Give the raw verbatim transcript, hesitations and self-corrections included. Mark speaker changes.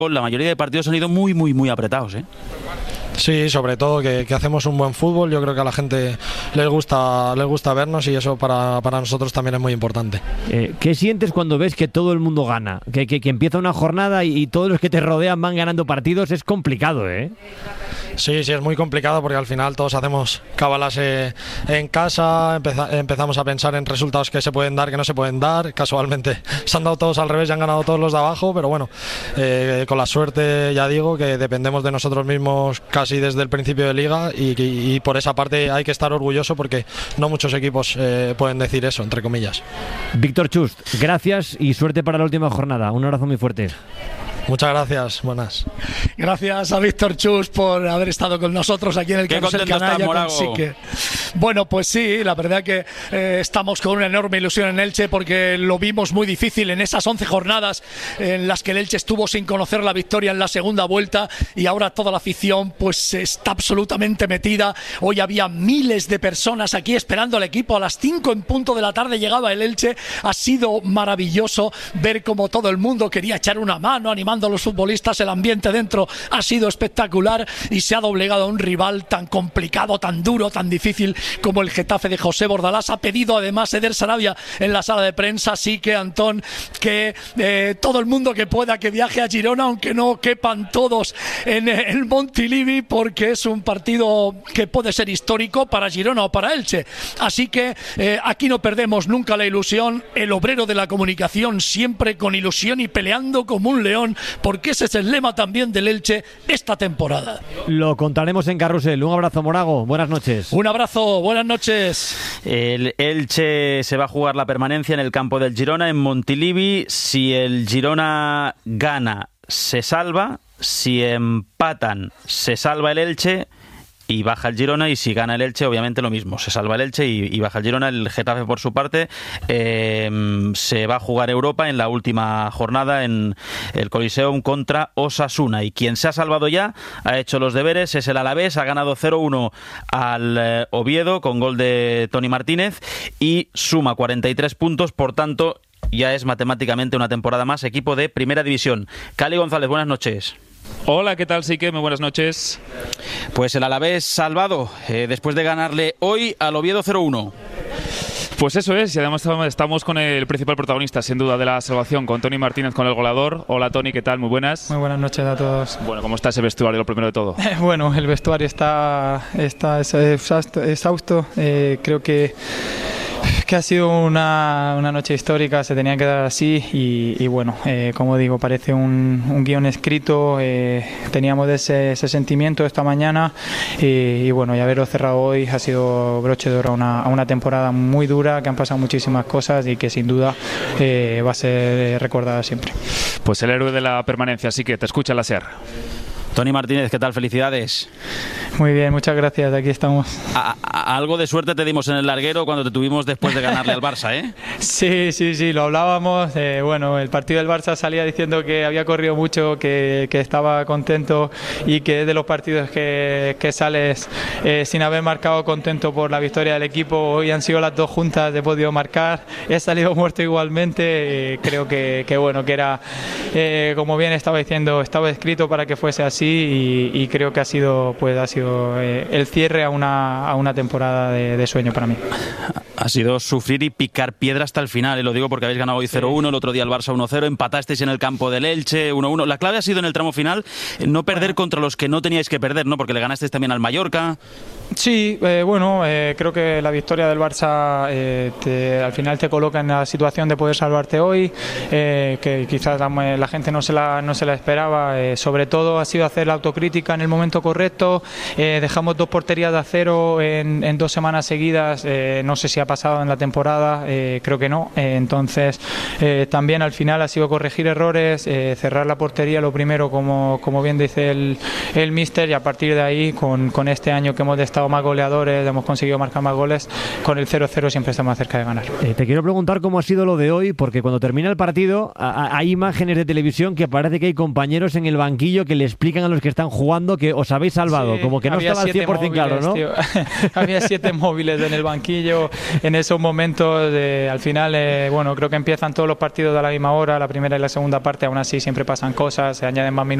Speaker 1: la mayoría de partidos han ido muy, muy, muy apretados, ¿eh?
Speaker 2: Sí, sobre todo que, que hacemos un buen fútbol. Yo creo que a la gente les gusta, les gusta vernos y eso para, para nosotros también es muy importante.
Speaker 3: Eh, ¿Qué sientes cuando ves que todo el mundo gana? Que, que, que empieza una jornada y, y todos los que te rodean van ganando partidos. Es complicado, ¿eh?
Speaker 2: Sí, sí, es muy complicado porque al final todos hacemos cábalas eh, en casa, empeza, empezamos a pensar en resultados que se pueden dar, que no se pueden dar. Casualmente se han dado todos al revés y han ganado todos los de abajo, pero bueno, eh, con la suerte, ya digo, que dependemos de nosotros mismos casi desde el principio de liga y, y, y por esa parte hay que estar orgulloso porque no muchos equipos eh, pueden decir eso, entre comillas.
Speaker 3: Víctor Chust, gracias y suerte para la última jornada. Un abrazo muy fuerte.
Speaker 2: Muchas gracias, buenas.
Speaker 4: Gracias a Víctor Chus por haber estado con nosotros aquí en el Carrusel Canalla con Sique. Bueno, pues sí, la verdad que eh, estamos con una enorme ilusión en Elche porque lo vimos muy difícil en esas once jornadas en las que el Elche estuvo sin conocer la victoria en la segunda vuelta y ahora toda la afición pues está absolutamente metida. Hoy había miles de personas aquí esperando al equipo. A las cinco en punto de la tarde llegaba el Elche. Ha sido maravilloso ver cómo todo el mundo quería echar una mano, animar a los futbolistas. El ambiente dentro ha sido espectacular y se ha doblegado a un rival tan complicado, tan duro, tan difícil como el Getafe de José Bordalás. Ha pedido además Eder Sarabia en la sala de prensa, así que Antón, que eh, todo el mundo que pueda que viaje a Girona, aunque no quepan todos en el Montilivi, porque es un partido que puede ser histórico para Girona o para Elche. Así que eh, aquí no perdemos nunca la ilusión. El obrero de la comunicación siempre con ilusión y peleando como un león, porque ese es el lema también del Elche esta temporada.
Speaker 3: Lo contaremos en Carrusel. Un abrazo, Morago. Buenas noches.
Speaker 4: Un abrazo, buenas noches.
Speaker 1: El Elche se va a jugar la permanencia en el campo del Girona, en Montilivi. Si el Girona gana, se salva. Si empatan, se salva el Elche y baja el Girona, y si gana el Elche, obviamente lo mismo, se salva el Elche y, y baja el Girona. El Getafe, por su parte, eh, se va a jugar Europa en la última jornada en el Coliseum contra Osasuna, y quien se ha salvado ya, ha hecho los deberes, es el Alavés. Ha ganado cero uno al eh, Oviedo con gol de Toni Martínez y suma cuarenta y tres puntos, por tanto ya es matemáticamente una temporada más equipo de Primera División. Cali González, buenas noches.
Speaker 5: Hola, ¿qué tal, Sique? Muy buenas noches.
Speaker 1: Pues el Alavés salvado, eh, después de ganarle hoy al Oviedo cero uno.
Speaker 5: Pues eso es, y además estamos con el principal protagonista, sin duda, de la salvación, con Toni Martínez, con el goleador. Hola, Toni, ¿qué tal? Muy buenas.
Speaker 6: Muy buenas noches a todos.
Speaker 5: Bueno, ¿cómo está ese vestuario, lo primero de todo?
Speaker 6: Eh, bueno, el vestuario está, está exhausto. exhausto. Eh, creo que... que ha sido una, una noche histórica, se tenía que dar así y, y bueno, eh, como digo, parece un, un guión escrito. Eh, teníamos ese, ese sentimiento esta mañana y, y bueno, y haberlo cerrado hoy ha sido broche de oro a una, a una temporada muy dura, que han pasado muchísimas cosas y que sin duda eh, va a ser recordada siempre.
Speaker 5: Pues el héroe de la permanencia, así que te escucha la SER.
Speaker 1: Toni Martínez, ¿qué tal? Felicidades.
Speaker 6: Muy bien, muchas gracias, aquí estamos.
Speaker 1: A, a, algo de suerte te dimos en el larguero cuando te tuvimos después de ganarle al Barça, ¿eh?
Speaker 6: Sí, sí, sí, lo hablábamos. Eh, bueno, el partido del Barça salía diciendo que había corrido mucho, que, que estaba contento y que es de los partidos que, que sales eh, sin haber marcado, contento por la victoria del equipo. Hoy han sido las dos juntas, he podido marcar, he salido muerto igualmente. Eh, creo que, que bueno, que era, eh, como bien estaba diciendo, estaba escrito para que fuese así y, y creo que ha sido, pues ha sido eh, el cierre a una, a una temporada de, de sueño para mí.
Speaker 1: Ha sido sufrir y picar piedra hasta el final, y lo digo porque habéis ganado hoy cero uno, el otro día el Barça uno cero, empatasteis en el campo del Elche uno uno. La clave ha sido en el tramo final no perder contra los que no teníais que perder, ¿no? Porque le ganasteis también al Mallorca.
Speaker 6: Sí, eh, bueno, eh, creo que la victoria del Barça eh, te, al final te coloca en la situación de poder salvarte hoy, eh, que quizás la, la gente no se la, no se la esperaba. Eh, sobre todo ha sido hacer la autocrítica en el momento correcto. Eh, dejamos dos porterías de acero en, en dos semanas seguidas. Eh, no sé si ha pasado en la temporada, eh, creo que no. Eh, entonces, eh, también al final ha sido corregir errores, eh, cerrar la portería lo primero, como, como bien dice el, el míster, y a partir de ahí, con, con este año que hemos estado más goleadores, hemos conseguido marcar más goles, con el cero cero siempre estamos más cerca de ganar.
Speaker 3: Eh, te quiero preguntar cómo ha sido lo de hoy, porque cuando termina el partido a, a, hay imágenes de televisión que parece que hay compañeros en el banquillo que le explican a los que están jugando que os habéis salvado, sí, como que no estaba al cien por ciento móviles, claro, ¿no?
Speaker 6: Había siete móviles en el banquillo, en esos momentos de, al final, eh, bueno, creo que empiezan todos los partidos a la misma hora, la primera y la segunda parte, aún así siempre pasan cosas, se añaden más minutos.